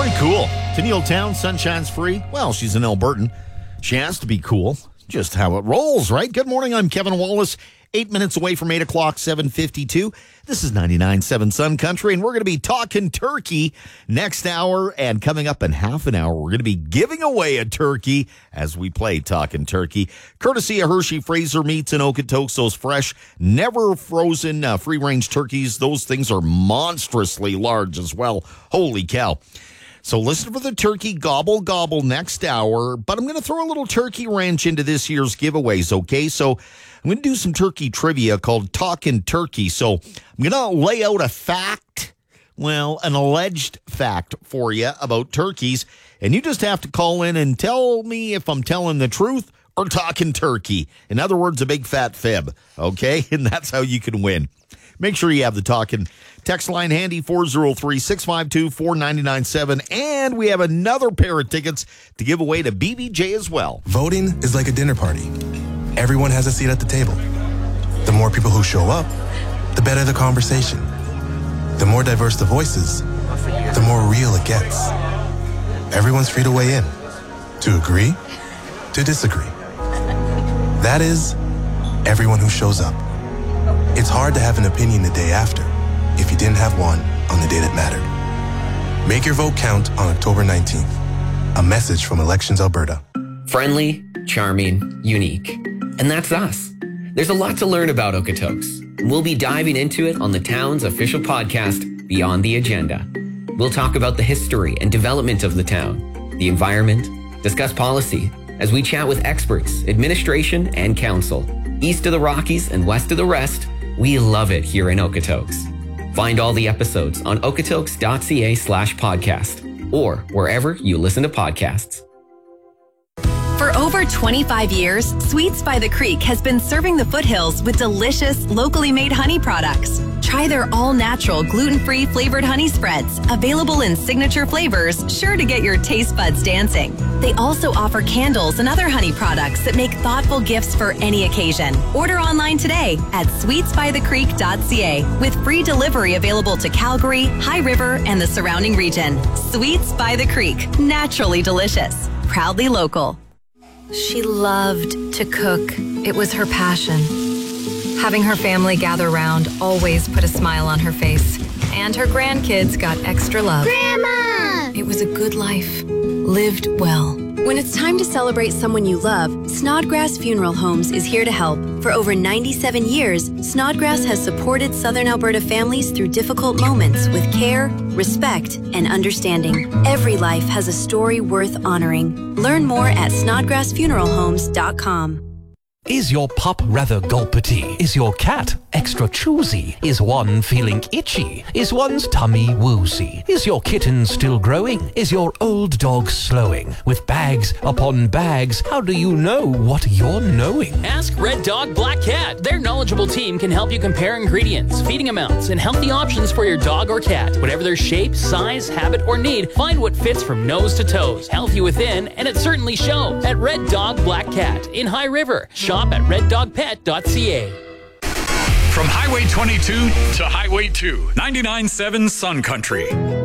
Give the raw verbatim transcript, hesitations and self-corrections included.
Pretty cool. Tennille Town, sunshine's free. Well, she's in Albertan. She has to be cool. Just how it rolls, right? Good morning. I'm Kevin Wallace. Eight minutes away from eight o'clock, seven fifty-two. This is ninety-nine point seven Sun Country, and we're going to be talking turkey next hour. And coming up in half an hour, we're going to be giving away a turkey as we play Talking Turkey, courtesy of Hershey Fraser Meats and Okotoks. Those fresh, never frozen, uh, free-range turkeys. Those things are monstrously large as well. Holy cow. So listen for the turkey gobble gobble next hour, but I'm going to throw a little turkey wrench into this year's giveaways, okay? So I'm going to do some turkey trivia called Talkin' Turkey. So I'm going to lay out a fact, well, an alleged fact for you about turkeys, and you just have to call in and tell me if I'm telling the truth or talking turkey. In other words, a big fat fib, okay? And that's how you can win. Make sure you have the talking text line handy, four oh three, six five two, four nine nine seven. And we have another pair of tickets to give away to B B J as well. Voting is like a dinner party. Everyone has a seat at the table. The more people who show up, the better the conversation. The more diverse the voices, the more real it gets. Everyone's free to weigh in, to agree, to disagree. That is, everyone who shows up. It's hard to have an opinion the day after if you didn't have one on the day that mattered. Make your vote count on October nineteenth. A message from Elections Alberta. Friendly, charming, unique. And that's us. There's a lot to learn about Okotoks. We'll be diving into it on the town's official podcast, Beyond the Agenda. We'll talk about the history and development of the town, the environment, discuss policy, as we chat with experts, administration, and council. East of the Rockies and west of the rest, we love it here in Okotoks. Find all the episodes on okotoks.ca slash podcast or wherever you listen to podcasts. For over twenty-five years, Sweets by the Creek has been serving the foothills with delicious, locally made honey products. Try their all-natural, gluten-free flavored honey spreads, available in signature flavors, sure to get your taste buds dancing. They also offer candles and other honey products that make thoughtful gifts for any occasion. Order online today at sweets by the creek dot c a with free delivery available to Calgary, High River, and the surrounding region. Sweets by the Creek, naturally delicious, proudly local. She loved to cook. It was her passion. Having her family gather round always put a smile on her face. And her grandkids got extra love. Grandma! It was a good life, lived well. When it's time to celebrate someone you love, Snodgrass Funeral Homes is here to help. For over ninety-seven years, Snodgrass has supported Southern Alberta families through difficult moments with care, respect, and understanding. Every life has a story worth honoring. Learn more at snodgrass funeral homes dot com. Is your pup rather gulpity? Is your cat extra choosy? Is one feeling itchy? Is one's tummy woozy? Is your kitten still growing? Is your old dog slowing? With bags upon bags, how do you know what you're knowing? Ask Red Dog Black Cat. Their knowledgeable team can help you compare ingredients, feeding amounts, and healthy options for your dog or cat. Whatever their shape, size, habit, or need, find what fits from nose to toes. Healthy within, and it certainly shows. At Red Dog Black Cat in High River. Shop at red dog pet dot c a. From Highway twenty-two to Highway two, ninety-nine point seven Sun Country.